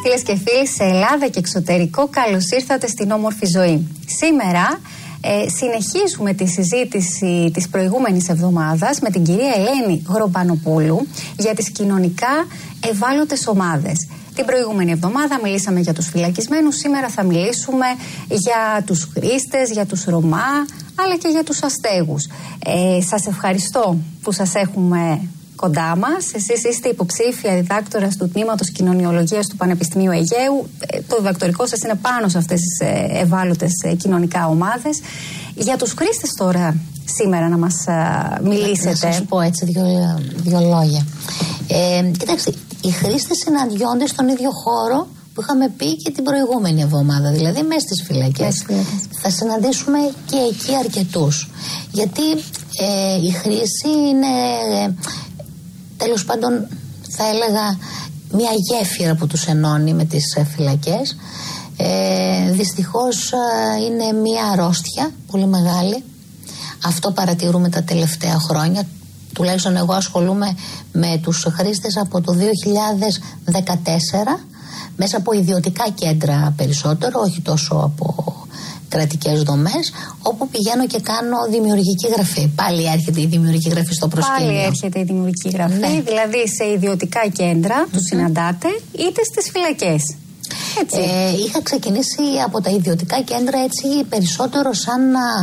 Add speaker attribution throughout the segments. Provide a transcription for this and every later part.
Speaker 1: Φίλες και φίλοι σε Ελλάδα και εξωτερικό, καλώς ήρθατε στην Όμορφη Ζωή. Σήμερα συνεχίζουμε τη συζήτηση της προηγούμενης εβδομάδας με την κυρία Ελένη Γρομπανοπούλου για τις κοινωνικά ευάλωτες ομάδες. Την προηγούμενη εβδομάδα μιλήσαμε για τους φυλακισμένους, σήμερα θα μιλήσουμε για τους χρήστες, για τους Ρωμά, αλλά και για τους αστέγους. Σας ευχαριστώ που σας έχουμε κοντά μας. Εσείς είστε υποψήφια διδάκτορας του Τμήματος Κοινωνιολογίας του Πανεπιστημίου Αιγαίου. Το διδακτορικό σας είναι πάνω σε αυτές τις ευάλωτες κοινωνικά ομάδες. Για τους χρήστες τώρα σήμερα να μας μιλήσετε.
Speaker 2: Να σας πω έτσι δύο λόγια. Κοιτάξτε, οι χρήστες συναντιόνται στον ίδιο χώρο που είχαμε πει και την προηγούμενη εβδομάδα, δηλαδή μέσα στις φυλακές. Θα συναντήσουμε και εκεί αρκετούς. Γιατί η χρήση είναι, τέλος πάντων, θα έλεγα, μια γέφυρα που τους ενώνει με τις φυλακές. Δυστυχώς είναι μια αρρώστια πολύ μεγάλη. Αυτό παρατηρούμε τα τελευταία χρόνια. Τουλάχιστον εγώ ασχολούμαι με τους χρήστες από το 2014 μέσα από ιδιωτικά κέντρα περισσότερο, όχι τόσο από κρατικές δομές, όπου πηγαίνω και κάνω δημιουργική γραφή. Πάλι έρχεται η δημιουργική γραφή στο προσκήνιο.
Speaker 1: Πάλι έρχεται η δημιουργική γραφή, ναι. Δηλαδή σε ιδιωτικά κέντρα τους συναντάτε, είτε στις φυλακές.
Speaker 2: Είχα ξεκινήσει από τα ιδιωτικά κέντρα έτσι περισσότερο σαν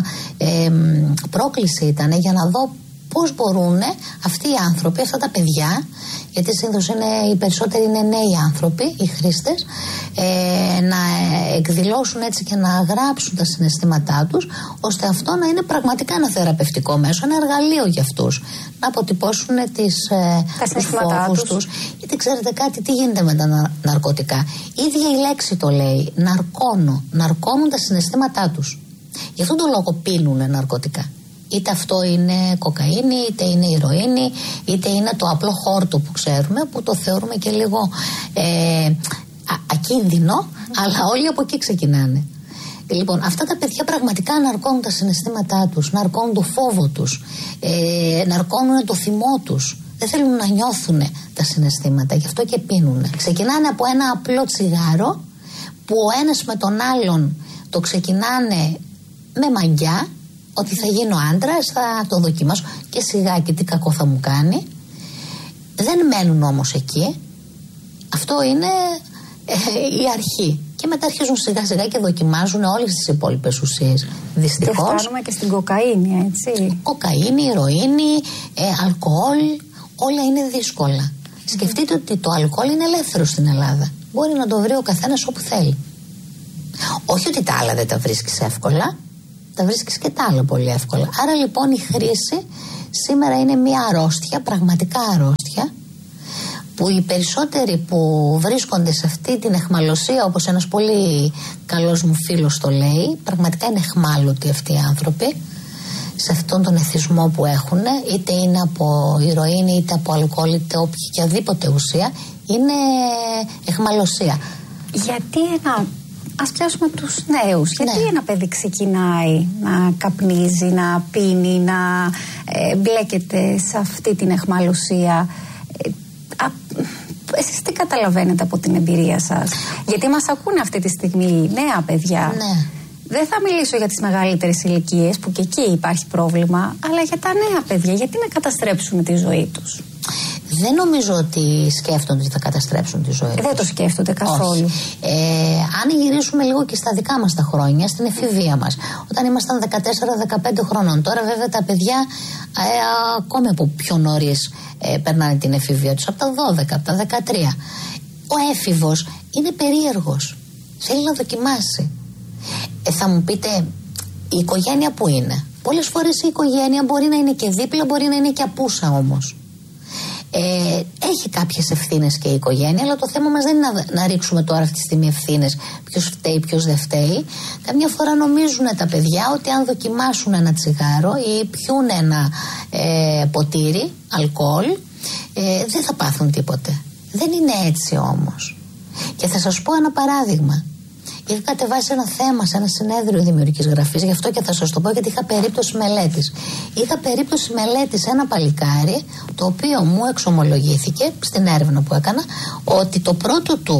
Speaker 2: πρόκληση ήταν για να δω πώς μπορούν αυτοί οι άνθρωποι, αυτά τα παιδιά, γιατί συνήθως οι περισσότεροι είναι νέοι άνθρωποι, οι χρήστες, να εκδηλώσουν έτσι και να γράψουν τα συναισθήματά τους, ώστε αυτό να είναι πραγματικά ένα θεραπευτικό μέσο, ένα εργαλείο για αυτούς, να αποτυπώσουν τους φόβους τους. Γιατί ξέρετε κάτι, τι γίνεται με τα ναρκωτικά. Η ίδια η λέξη το λέει, ναρκώνουν τα συναισθήματά τους. Γι' αυτόν τον λόγο πίνουν ναρκωτικά. Είτε αυτό είναι κοκαίνη, είτε είναι ηρωίνη, είτε είναι το απλό χόρτο που ξέρουμε, που το θεωρούμε και λίγο ακίνδυνο, αλλά όλοι από εκεί ξεκινάνε. Λοιπόν, αυτά τα παιδιά πραγματικά ναρκώνουν τα συναισθήματά τους, ναρκώνουν το φόβο τους, ναρκώνουν το θυμό τους. Δεν θέλουν να νιώθουν τα συναισθήματα, γι' αυτό και πίνουν. Ξεκινάνε από ένα απλό τσιγάρο, που ο ένας με τον άλλον το ξεκινάνε με μαγιά, ότι θα γίνω άντρας, θα το δοκιμάσω και σιγά και τι κακό θα μου κάνει. Δεν μένουν όμως εκεί. Αυτό είναι η αρχή. Και μετά αρχίζουν σιγά σιγά και δοκιμάζουν όλες τις υπόλοιπες ουσίες. Δυστυχώς.
Speaker 1: Και φτάνουμε και στην κοκαίνη, έτσι.
Speaker 2: Κοκαίνη, ηρωίνη, αλκοόλ, όλα είναι δύσκολα. Σκεφτείτε ότι το αλκοόλ είναι ελεύθερο στην Ελλάδα. Μπορεί να το βρει ο καθένας όπου θέλει. Όχι ότι τα άλλα δεν τα βρίσκεις εύκολα. Τα βρίσκεις και τα άλλα πολύ εύκολα. Άρα λοιπόν η χρήση σήμερα είναι μια αρρώστια, πραγματικά αρρώστια, που οι περισσότεροι που βρίσκονται σε αυτή την αιχμαλωσία, όπως ένας πολύ καλός μου φίλος το λέει, πραγματικά είναι αιχμάλωτοι αυτοί οι άνθρωποι, σε αυτόν τον εθισμό που έχουν, είτε είναι από ηρωίνη, είτε από αλκοόλ, είτε οποιαδήποτε ουσία, είναι αιχμαλωσία.
Speaker 1: Γιατί ας πιάσουμε τους νέους. Γιατί ένα παιδί ξεκινάει να καπνίζει, να πίνει, να μπλέκεται σε αυτή την αιχμαλωσία? Εσείς τι καταλαβαίνετε από την εμπειρία σας? Γιατί μας ακούνε αυτή τη στιγμή νέα παιδιά.
Speaker 2: Ναι.
Speaker 1: Δεν θα μιλήσω για τις μεγαλύτερες ηλικίες, που και εκεί υπάρχει πρόβλημα, αλλά για τα νέα παιδιά. Γιατί να καταστρέψουν τη ζωή τους?
Speaker 2: Δεν νομίζω ότι σκέφτονται ότι θα καταστρέψουν τη ζωή τους.
Speaker 1: Δεν το σκέφτονται καθόλου.
Speaker 2: Αν γυρίσουμε λίγο και στα δικά μας τα χρόνια, στην εφηβεία μας, όταν ήμασταν 14-15 χρονών, τώρα βέβαια τα παιδιά ακόμη από πιο νωρίς περνάνε την εφηβεία τους, από τα 12, από τα 13. Ο έφηβος είναι περίεργος. Θέλει να δοκιμάσει. Θα μου πείτε, η οικογένεια που είναι? Πολλές φορές η οικογένεια μπορεί να είναι και δίπλα, μπορεί να είναι και απούσα όμως. Έχει κάποιες ευθύνες και η οικογένεια, αλλά το θέμα μας δεν είναι να ρίξουμε τώρα αυτή τη στιγμή ευθύνες, ποιος φταίει, ποιος δεν φταίει. Καμιά φορά νομίζουν τα παιδιά ότι αν δοκιμάσουν ένα τσιγάρο ή πιούν ένα ποτήρι αλκοόλ, δεν θα πάθουν τίποτε. Δεν είναι έτσι όμως. Και θα σας πω ένα παράδειγμα. Είχα κατεβάσει ένα θέμα σε ένα συνέδριο δημιουργικής γραφής, γι' αυτό και θα σας το πω, γιατί είχα περίπτωση μελέτης. Είχα περίπτωση μελέτης ένα παλικάρι, το οποίο μου εξομολογήθηκε στην έρευνα που έκανα, ότι το πρώτο του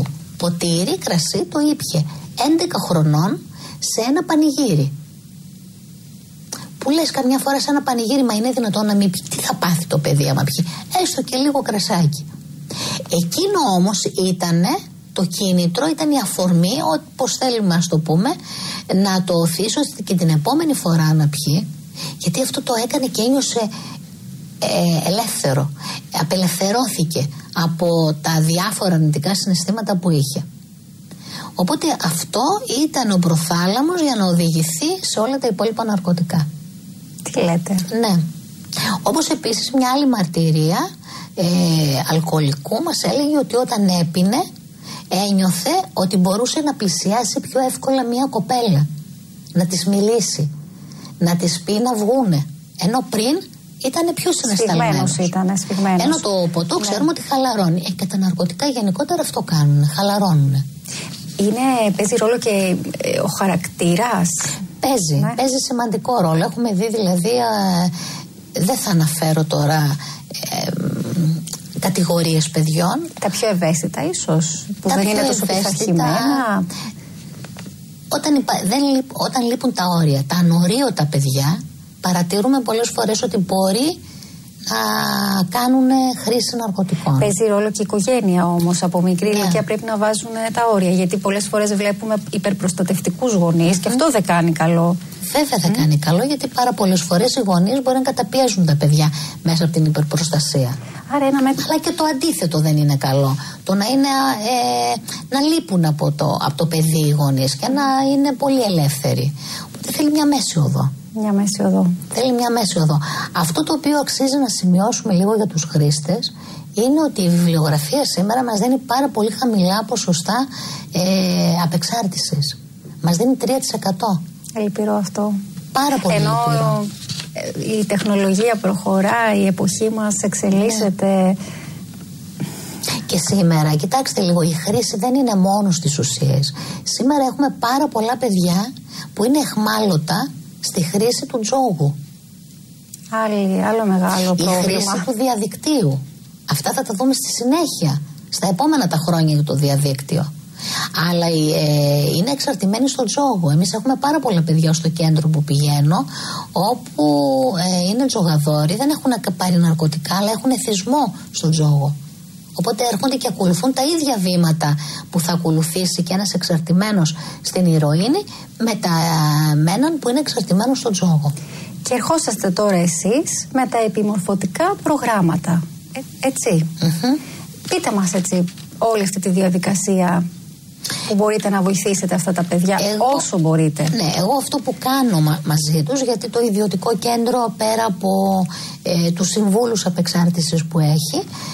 Speaker 2: ποτήρι κρασί το ήπιε 11 χρονών σε ένα πανηγύρι. Που λες καμιά φορά σε ένα πανηγύρι, μα είναι δυνατόν να μην πει? Τι θα πάθει το παιδί άμα πιει? Έστω και λίγο κρασάκι. Εκείνο όμως ήτανε το κίνητρο, ήταν η αφορμή, όπως θέλουμε να το πούμε, να το οθήσω και την επόμενη φορά να πιει, γιατί αυτό το έκανε και ένιωσε ελεύθερο. Απελευθερώθηκε από τα διάφορα αρνητικά συναισθήματα που είχε. Οπότε αυτό ήταν ο προθάλαμος για να οδηγηθεί σε όλα τα υπόλοιπα ναρκωτικά.
Speaker 1: Τι λέτε?
Speaker 2: Ναι. Όπως επίσης μια άλλη μαρτυρία αλκοολικού μας έλεγε ότι όταν έπινε ένιωθε ότι μπορούσε να πλησιάσει πιο εύκολα μια κοπέλα, να της μιλήσει, να της πει να βγούνε, ενώ πριν ήταν πιο συναισθαλμένος. Ενώ το ποτό ξέρουμε ότι χαλαρώνει. Και τα ναρκωτικά γενικότερα αυτό κάνουν, χαλαρώνουν.
Speaker 1: Παίζει ρόλο και ο χαρακτήρας.
Speaker 2: Παίζει σημαντικό ρόλο. Έχουμε δει δηλαδή, δεν θα αναφέρω τώρα κατηγορίες παιδιών.
Speaker 1: Τα πιο ευαίσθητα ίσως, που δεν είναι τόσο πειθαρχημένα.
Speaker 2: Όταν λείπουν τα όρια, τα ανορίωτα παιδιά, παρατηρούμε πολλές φορές ότι μπορεί να κάνουν χρήση ναρκωτικών.
Speaker 1: Παίζει ρόλο και η οικογένεια όμως. Από μικρή ηλικία πρέπει να βάζουν τα όρια. Γιατί πολλές φορές βλέπουμε υπερπροστατευτικούς γονείς και αυτό δεν κάνει καλό.
Speaker 2: Βέβαια δεν κάνει καλό, γιατί πάρα πολλές φορές οι γονείς μπορεί να καταπιέζουν τα παιδιά μέσα από την υπερπροστασία.
Speaker 1: Άρα
Speaker 2: αλλά και το αντίθετο δεν είναι καλό. Το να είναι να λείπουν από το παιδί οι γονείς και να είναι πολύ ελεύθεροι. Οπότε θέλει μια μέση οδό. Θέλει μια μέση οδό. Αυτό το οποίο αξίζει να σημειώσουμε λίγο για τους χρήστες είναι ότι η βιβλιογραφία σήμερα μας δίνει πάρα πολύ χαμηλά ποσοστά απεξάρτησης. Μας δίνει 3%.
Speaker 1: Λυπηρό αυτό.
Speaker 2: Πάρα πολύ λυπηρό.
Speaker 1: Η τεχνολογία προχωράει, η εποχή μας εξελίσσεται.
Speaker 2: Και σήμερα, κοιτάξτε λίγο, η χρήση δεν είναι μόνο στις ουσίες. Σήμερα έχουμε πάρα πολλά παιδιά που είναι εχμάλωτα στη χρήση του τζόγου.
Speaker 1: Άλλο μεγάλο πρόβλημα.
Speaker 2: Η χρήση του διαδικτύου. Αυτά θα τα δούμε στη συνέχεια, στα επόμενα τα χρόνια για το διαδίκτυο. Αλλά είναι εξαρτημένοι στο τζόγο. Εμείς έχουμε πάρα πολλά παιδιά στο κέντρο που πηγαίνω, όπου είναι τζογαδόροι, δεν έχουν πάρει ναρκωτικά, αλλά έχουν εθισμό στο τζόγο. Οπότε έρχονται και ακολουθούν τα ίδια βήματα που θα ακολουθήσει και ένας εξαρτημένος στην ηρωίνη με έναν που είναι εξαρτημένος στο τζόγο.
Speaker 1: Και ερχόσαστε τώρα εσείς με τα επιμορφωτικά προγράμματα. Έτσι. Πείτε μας έτσι όλη αυτή τη διαδικασία που μπορείτε να βοηθήσετε αυτά τα παιδιά όσο μπορείτε.
Speaker 2: Ναι, εγώ αυτό που κάνω μαζί τους, γιατί το ιδιωτικό κέντρο πέρα από τους συμβούλους απεξάρτησης που έχει,